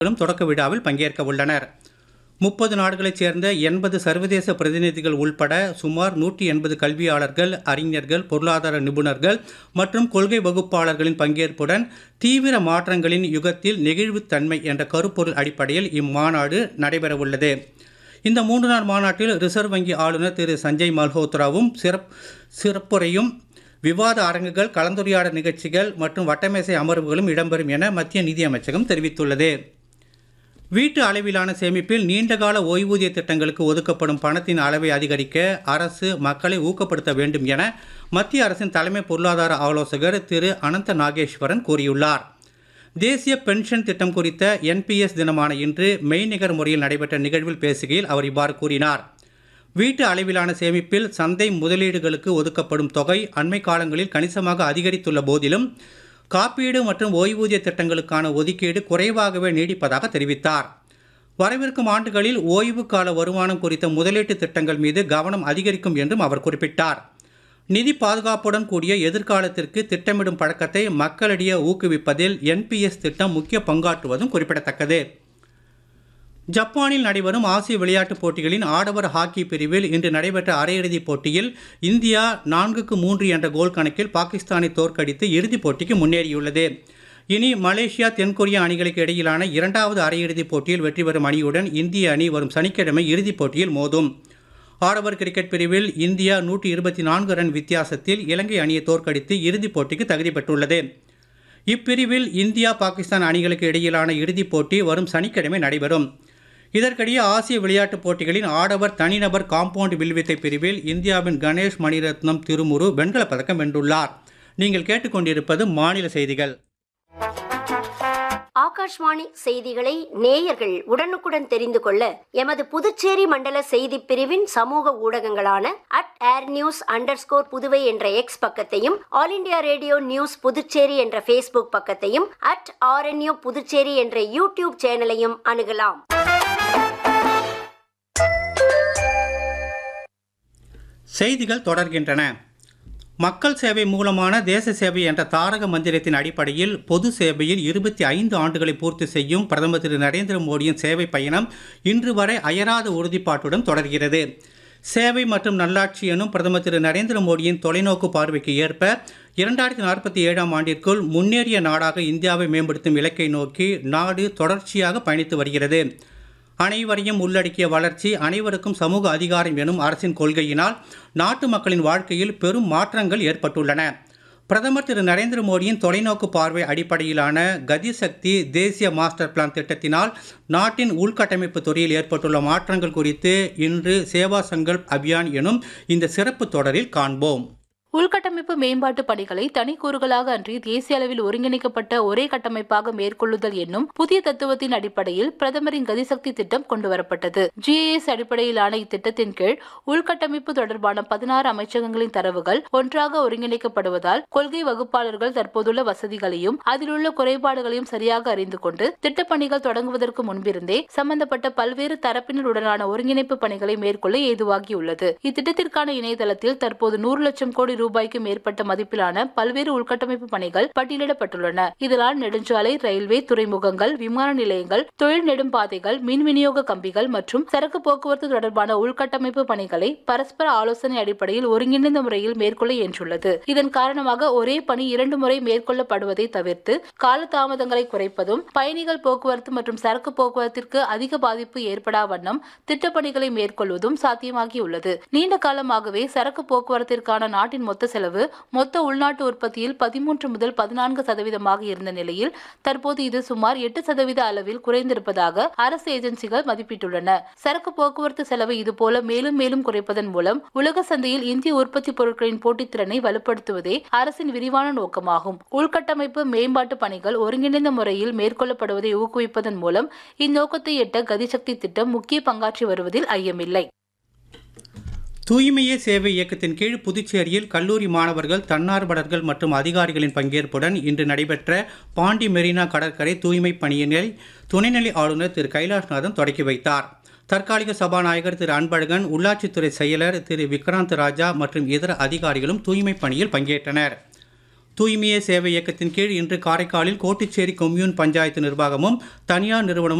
தொடக்க விழாவில் பங்கேற்க உள்ளனர். 30 நாடுகளைச் சேர்ந்த 80 சர்வதேச பிரதிநிதிகள் உள்பட சுமார் 180 கல்வியாளர்கள், அறிஞர்கள், பொருளாதார நிபுணர்கள் மற்றும் கொள்கை வகுப்பாளர்களின் பங்கேற்புடன் தீவிர மாற்றங்களின் யுகத்தில் நெகிழ்வுத்தன்மை என்ற கருப்பொருள் அடிப்படையில் இம்மாநாடு நடைபெறவுள்ளது. இந்த 3 நாள் மாநாட்டில் ரிசர்வ் வங்கி ஆளுநர் திரு சஞ்சய் மல்ஹோத்ராவும் சிறப்புரையும், விவாத அரங்குகள், கலந்துரையாடல் நிகழ்ச்சிகள் மற்றும் வட்டமேசை அமர்வுகளும் இடம்பெறும் என மத்திய நிதியமைச்சகம் தெரிவித்துள்ளது. வீட்டு அளவிலான சேமிப்பில் நீண்டகால ஓய்வூதிய திட்டங்களுக்கு ஒதுக்கப்படும் பணத்தின் அளவை அதிகரிக்க அரசு மக்களை ஊக்கப்படுத்த வேண்டும் என மத்திய அரசின் தலைமை பொருளாதார ஆலோசகர் திரு அனந்த நாகேஸ்வரன் கூறியுள்ளார். தேசிய பென்ஷன் திட்டம் குறித்த NPS தினமான இன்று மெய்நிகர் முறையில் நடைபெற்ற நிகழ்வில் பேசுகையில் அவர் இவ்வாறு கூறினார். வீட்டு அளவிலான சேமிப்பில் சந்தை முதலீடுகளுக்கு ஒதுக்கப்படும் தொகை அண்மை காலங்களில் கணிசமாக அதிகரித்துள்ள போதிலும் காப்பீடு மற்றும் ஓய்வூதிய திட்டங்களுக்கான ஒதுக்கீடு குறைவாகவே நீடிப்பதாக தெரிவித்தார். வரவிருக்கும் ஆண்டுகளில் ஓய்வு கால வருமானம் குறித்த முதலீட்டு திட்டங்கள் மீது கவனம் அதிகரிக்கும் என்றும் அவர் குறிப்பிட்டார். நிதி பாதுகாப்புடன் கூடிய எதிர்காலத்திற்கு திட்டமிடும் பழக்கத்தை மக்களிடையே ஊக்குவிப்பதில் NPS திட்டம் முக்கிய பங்காற்றுவதும் குறிப்பிடத்தக்கது. ஜப்பானில் நடைபெறும் ஆசிய விளையாட்டுப் போட்டிகளின் ஆடவர் ஹாக்கி பிரிவில் இன்று நடைபெற்ற அரையிறுதிப் போட்டியில் இந்தியா 4-3 என்ற கோல் கணக்கில் பாகிஸ்தானை தோற்கடித்து இறுதிப் போட்டிக்கு முன்னேறியுள்ளது. இனி மலேசியா, தென்கொரியா அணிகளுக்கு இடையிலான 2வது அரையிறுதிப் போட்டியில் வெற்றி பெறும் அணியுடன் இந்திய அணி வரும் சனிக்கிழமை இறுதிப் போட்டியில் மோதும். ஆடவர் கிரிக்கெட் பிரிவில் இந்தியா 124 ரன் வித்தியாசத்தில் இலங்கை அணியை தோற்கடித்து இறுதிப் போட்டிக்கு தகுதி பெற்றுள்ளது. இப்பிரிவில் இந்தியா, பாகிஸ்தான் அணிகளுக்கு இடையிலான இறுதிப் போட்டி வரும் சனிக்கிழமை நடைபெறும். இதற்கிடையே ஆசிய விளையாட்டுப் போட்டிகளின் ஆடவர் தனிநபர் காம்பவுண்ட் வில்வித்தை பிரிவில் இந்தியாவின் கணேஷ் மணிரத்னம் திருமுரு வெண்கலப் பதக்கம் வென்றுள்ளார். நீங்கள் கேட்டுக்கொண்டிருப்பது மாநில செய்திகள். ஆகாஷ்வாணி செய்திகளை நேயர்கள் உடனுக்குடன் தெரிந்து கொள்ள எமது புதுச்சேரி மண்டல செய்திப் பிரிவின் சமூக ஊடகங்களான @airnews_புதுவை என்ற எக்ஸ் பக்கத்தையும், all India radio news Puducherry என்ற ஃபேஸ்புக் பக்கத்தையும், @RNU புதுச்சேரி என்ற யூடியூப் சேனலையும் அணுகலாம். செய்திகள் தொடர்கின்றன. மக்கள் சேவை மூலமான தேச சேவை என்ற தாரக மந்திரத்தின் அடிப்படையில் பொது சேவையில் 25 ஆண்டுகளை பூர்த்தி செய்யும் பிரதமர் திரு நரேந்திர மோடியின் சேவை பயணம் இன்று வரை அயராத உறுதிப்பாட்டுடன் தொடர்கிறது. சேவை மற்றும் நல்லாட்சி எனும் பிரதமர் திரு நரேந்திர மோடியின் தொலைநோக்கு பார்வைக்கு ஏற்ப 2047ஆம் ஆண்டிற்குள் முன்னேறிய நாடாக இந்தியாவை மேம்படுத்தும் இலக்கை நோக்கி நாடு தொடர்ச்சியாக பயணித்து வருகிறது. அனைவரையும் உள்ளடக்கிய வளர்ச்சி, அனைவருக்கும் சமூக அதிகாரம் எனும் அரசின் கொள்கையினால் நாட்டு மக்களின் வாழ்க்கையில் பெரும் மாற்றங்கள் ஏற்பட்டுள்ளன. பிரதமர் திரு நரேந்திர மோடியின் தொலைநோக்கு பார்வை அடிப்படையிலான கதிசக்தி தேசிய மாஸ்டர் பிளான் திட்டத்தினால் நாட்டின் உள்கட்டமைப்பு துறையில் ஏற்பட்டுள்ள மாற்றங்கள் குறித்து இன்று சேவா சங்கல்ப் அபியான் எனும் இந்த சிறப்பு தொடரில் காண்போம். உள்கட்டமைப்பு மேம்பாட்டு பணிகளை தனிக்கூறுகளாக அன்றி தேசிய அளவில் ஒருங்கிணைக்கப்பட்ட ஒரே கட்டமைப்பாக மேற்கொள்ளுதல் என்னும் புதிய தத்துவத்தின் அடிப்படையில் பிரதமரின் கதிசக்தி திட்டம் கொண்டுவரப்பட்டது. GIS அடிப்படையிலான இத்திட்டத்தின் கீழ் உள்கட்டமைப்பு தொடர்பான 16 அமைச்சகங்களின் தரவுகள் ஒன்றாக ஒருங்கிணைக்கப்படுவதால் கொள்கை வகுப்பாளர்கள் தற்போதுள்ள வசதிகளையும் அதிலுள்ள குறைபாடுகளையும் சரியாக அறிந்து கொண்டு திட்டப்பணிகள் தொடங்குவதற்கு முன்பிருந்தே சம்பந்தப்பட்ட பல்வேறு தரப்பினருடனான ஒருங்கிணைப்பு பணிகளை மேற்கொள்ள ஏதுவாகியுள்ளது. இத்திட்டத்திற்கான இணையதளத்தில் தற்போது 100 லட்சம் கோடி ரூபாய்க்கு மேற்பட்ட மதிப்பிலான பல்வேறு உள்கட்டமைப்பு பணிகள் பட்டியலிடப்பட்டுள்ளன. இதனால் நெடுஞ்சாலை, ரயில்வே, துறைமுகங்கள், விமான நிலையங்கள், தொழில் நெடும்பாதைகள், மின் விநியோக கம்பிகள் மற்றும் சரக்கு போக்குவரத்து தொடர்பான உள்கட்டமைப்பு பணிகளை பரஸ்பர ஆலோசனை அடிப்படையில் ஒருங்கிணைந்த முறையில் மேற்கொள்ள இயன்றுள்ளது. இதன் காரணமாக ஒரே பணி 2 முறை மேற்கொள்ளப்படுவதை தவிர்த்து காலதாமதங்களை குறைப்பதும், பயணிகள் போக்குவரத்து மற்றும் சரக்கு போக்குவரத்திற்கு அதிக பாதிப்பு ஏற்படா வண்ணம் திட்டப்பணிகளை மேற்கொள்வதும் சாத்தியமாகியுள்ளது. நீண்ட காலமாகவே சரக்கு போக்குவரத்திற்கான நாட்டின் மொத்த செலவு மொத்த உள்நாட்டு உற்பத்தியில் 13 முதல் 14% இருந்த நிலையில் தற்போது இது சுமார் 8% அளவில் குறைந்திருப்பதாக அரசு ஏஜென்சிகள் மதிப்பிட்டுள்ளன. சரக்கு போக்குவரத்து செலவை இதுபோல மேலும் மேலும் குறைப்பதன் மூலம் உலக சந்தையில் இந்திய உற்பத்தி பொருட்களின் போட்டித்திறனை வலுப்படுத்துவதே அரசின் விரிவான நோக்கமாகும். உள்கட்டமைப்பு மேம்பாட்டு பணிகள் ஒருங்கிணைந்த முறையில் மேற்கொள்ளப்படுவதை ஊக்குவிப்பதன் மூலம் இந்நோக்கத்தை எட்ட கதிசக்தி திட்டம் முக்கிய பங்காற்றி வருவதில் ஐயமில்லை. தூய்மையே சேவை இயக்கத்தின் கீழ் புதுச்சேரியில் கல்லூரி மாணவர்கள், தன்னார்வலர்கள் மற்றும் அதிகாரிகளின் பங்கேற்புடன் இன்று நடைபெற்ற பாண்டி மெரினா கடற்கரை தூய்மை பணியினை துணைநிலை ஆளுநர் திரு கைலாஷ்நாதன் தொடக்கி வைத்தார். தற்காலிக சபாநாயகர் திரு அன்பழகன், உள்ளாட்சித்துறை செயலர் திரு விக்ராந்த் ராஜா மற்றும் இதர அதிகாரிகளும் தூய்மை பணியில் பங்கேற்றனர். தூய்மையே சேவை இயக்கத்தின் கீழ் இன்று காரைக்காலில் கோட்டுச்சேரி கொம்யூன் பஞ்சாயத்து நிர்வாகமும் தனியார் நிறுவனமும்